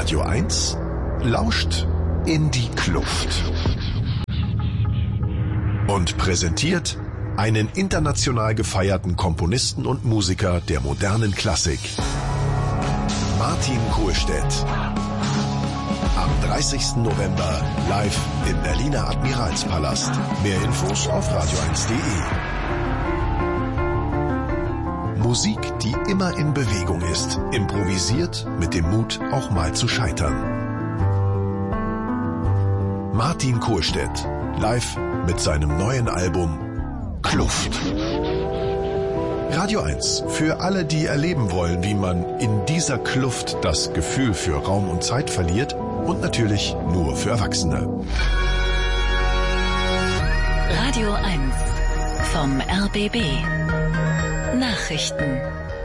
Radio 1 lauscht in die Kluft und präsentiert einen international gefeierten Komponisten und Musiker der modernen Klassik, Martin Kohlstedt. Am 30. November live im Berliner Admiralspalast. Mehr Infos auf radio1.de. Musik, die immer in Bewegung ist, improvisiert mit dem Mut, auch mal zu scheitern. Martin Kohlstedt, live mit seinem neuen Album Kluft. Radio 1, für alle, die erleben wollen, wie man in dieser Kluft das Gefühl für Raum und Zeit verliert, und natürlich nur für Erwachsene. Radio 1 vom RBB. Nachrichten.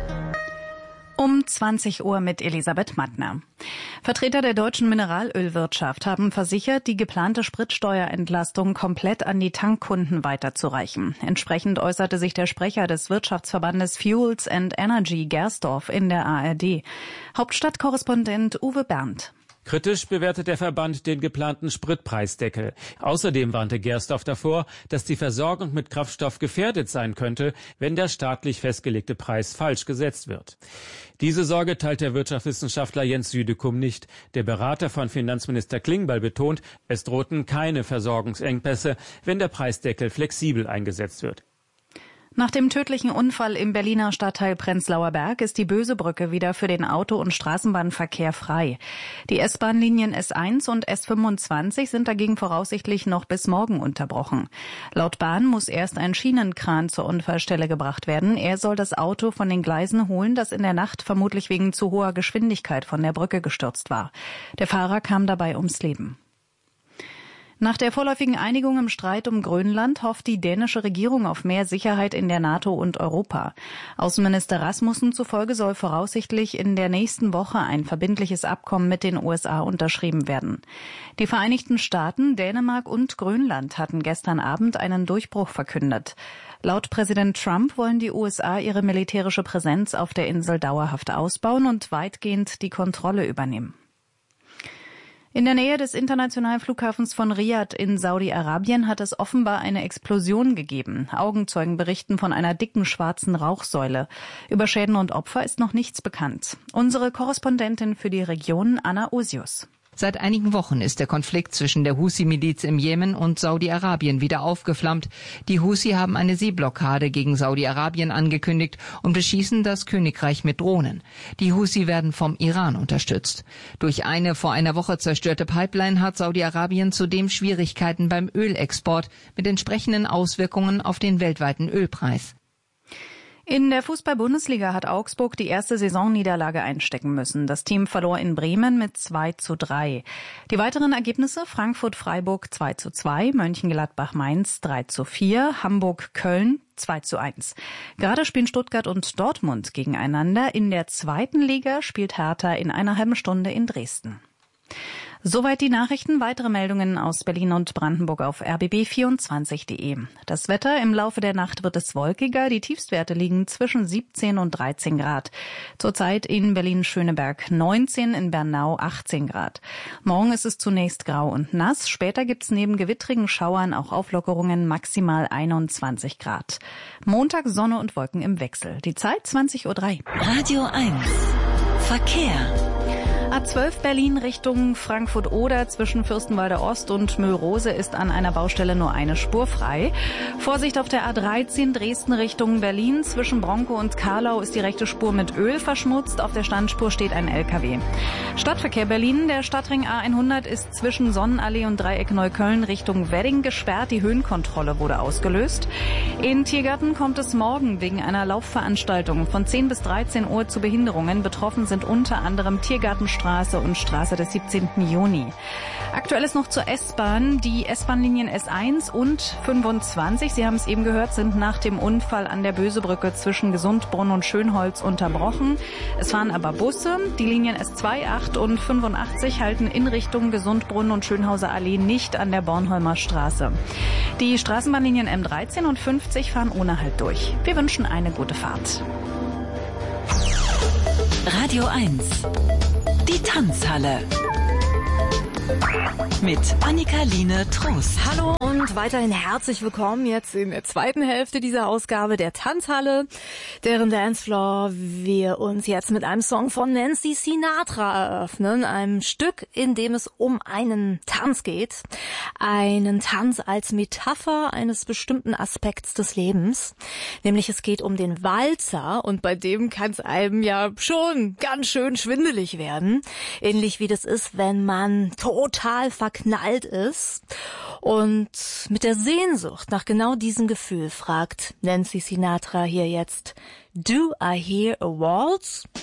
Um 20 Uhr mit Elisabeth Mattner. Vertreter der deutschen Mineralölwirtschaft haben versichert, die geplante Spritsteuerentlastung komplett an die Tankkunden weiterzureichen. Entsprechend äußerte sich der Sprecher des Wirtschaftsverbandes Fuels and Energy Gersdorf in der ARD. Hauptstadtkorrespondent Uwe Berndt. Kritisch bewertet der Verband den geplanten Spritpreisdeckel. Außerdem warnte Gersdorf davor, dass die Versorgung mit Kraftstoff gefährdet sein könnte, wenn der staatlich festgelegte Preis falsch gesetzt wird. Diese Sorge teilt der Wirtschaftswissenschaftler Jens Südekum nicht. Der Berater von Finanzminister Klingbeil betont, es drohten keine Versorgungsengpässe, wenn der Preisdeckel flexibel eingesetzt wird. Nach dem tödlichen Unfall im Berliner Stadtteil Prenzlauer Berg ist die Bösebrücke wieder für den Auto- und Straßenbahnverkehr frei. Die S-Bahn-Linien S1 und S25 sind dagegen voraussichtlich noch bis morgen unterbrochen. Laut Bahn muss erst ein Schienenkran zur Unfallstelle gebracht werden. Er soll das Auto von den Gleisen holen, das in der Nacht vermutlich wegen zu hoher Geschwindigkeit von der Brücke gestürzt war. Der Fahrer kam dabei ums Leben. Nach der vorläufigen Einigung im Streit um Grönland hofft die dänische Regierung auf mehr Sicherheit in der NATO und Europa. Außenminister Rasmussen zufolge soll voraussichtlich in der nächsten Woche ein verbindliches Abkommen mit den USA unterschrieben werden. Die Vereinigten Staaten, Dänemark und Grönland hatten gestern Abend einen Durchbruch verkündet. Laut Präsident Trump wollen die USA ihre militärische Präsenz auf der Insel dauerhaft ausbauen und weitgehend die Kontrolle übernehmen. In der Nähe des internationalen Flughafens von Riad in Saudi-Arabien hat es offenbar eine Explosion gegeben. Augenzeugen berichten von einer dicken schwarzen Rauchsäule. Über Schäden und Opfer ist noch nichts bekannt. Unsere Korrespondentin für die Region, Anna Osius. Seit einigen Wochen ist der Konflikt zwischen der Husi-Miliz im Jemen und Saudi-Arabien wieder aufgeflammt. Die Husi haben eine Seeblockade gegen Saudi-Arabien angekündigt und beschießen das Königreich mit Drohnen. Die Husi werden vom Iran unterstützt. Durch eine vor einer Woche zerstörte Pipeline hat Saudi-Arabien zudem Schwierigkeiten beim Ölexport mit entsprechenden Auswirkungen auf den weltweiten Ölpreis. In der Fußball-Bundesliga hat Augsburg die erste Saisonniederlage einstecken müssen. Das Team verlor in Bremen mit 2:3. Die weiteren Ergebnisse: Frankfurt-Freiburg 2:2, Mönchengladbach-Mainz 3:4, Hamburg-Köln 2:1. Gerade spielen Stuttgart und Dortmund gegeneinander. In der zweiten Liga spielt Hertha in einer halben Stunde in Dresden. Soweit die Nachrichten. Weitere Meldungen aus Berlin und Brandenburg auf rbb24.de. Das Wetter: Im Laufe der Nacht wird es wolkiger. Die Tiefstwerte liegen zwischen 17 und 13 Grad. Zurzeit in Berlin-Schöneberg 19, in Bernau 18 Grad. Morgen ist es zunächst grau und nass. Später gibt's neben gewittrigen Schauern auch Auflockerungen, maximal 21 Grad. Montag Sonne und Wolken im Wechsel. Die Zeit 20:03 Uhr. Radio 1 Verkehr. A12 Berlin Richtung Frankfurt-Oder zwischen Fürstenwalder Ost und Mühlrose ist an einer Baustelle nur eine Spur frei. Vorsicht auf der A13 Dresden Richtung Berlin. Zwischen Bronkow und Karlau ist die rechte Spur mit Öl verschmutzt. Auf der Standspur steht ein LKW. Stadtverkehr Berlin. Der Stadtring A100 ist zwischen Sonnenallee und Dreieck Neukölln Richtung Wedding gesperrt. Die Höhenkontrolle wurde ausgelöst. In Tiergarten kommt es morgen wegen einer Laufveranstaltung von 10 bis 13 Uhr zu Behinderungen. Betroffen sind unter anderem Tiergartenstraße und Straße des 17. Juni. Aktuell ist noch zur S-Bahn. Die S-Bahn-Linien S1 und 25, Sie haben es eben gehört, sind nach dem Unfall an der Bösebrücke zwischen Gesundbrunn und Schönholz unterbrochen. Es fahren aber Busse. Die Linien S2, 8 und 85 halten in Richtung Gesundbrunn und Schönhauser Allee nicht an der Bornholmer Straße. Die Straßenbahnlinien M13 und 50 fahren ohne Halt durch. Wir wünschen eine gute Fahrt. Radio 1 Die Tanzhalle. Mit Annika-Line Trost. Hallo und weiterhin herzlich willkommen jetzt in der zweiten Hälfte dieser Ausgabe der Tanzhalle, deren Dancefloor wir uns jetzt mit einem Song von Nancy Sinatra eröffnen, einem Stück, in dem es um einen Tanz geht, einen Tanz als Metapher eines bestimmten Aspekts des Lebens, nämlich es geht um den Walzer und bei dem kann es einem ja schon ganz schön schwindelig werden, ähnlich wie das ist, wenn man total verknallt ist. Und mit der Sehnsucht nach genau diesem Gefühl fragt Nancy Sinatra hier jetzt, Do I hear a waltz?